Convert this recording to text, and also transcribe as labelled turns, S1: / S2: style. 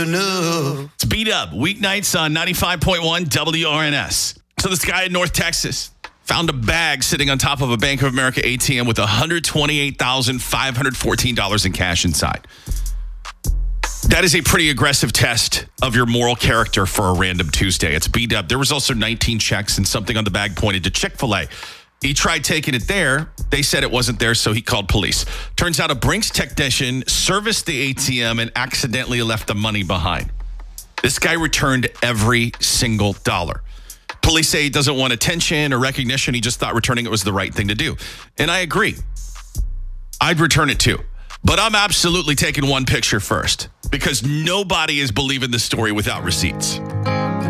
S1: It's Beat Up, weeknights on 95.1 WRNS. So this guy in North Texas found a bag sitting on top of a Bank of America ATM with $128,514 in cash inside. That is a pretty aggressive test of your moral character for a random Tuesday. It's Beat Up. There was also 19 checks and something on the bag pointed to Chick-fil-A. He tried taking it there. They said it wasn't there, so he called police. Turns out a Brinks technician serviced the ATM and accidentally left the money behind. This guy returned every single dollar. Police say he doesn't want attention or recognition. He just thought returning it was the right thing to do. And I agree. I'd return it too. But I'm absolutely taking one picture first because nobody is believing the story without receipts.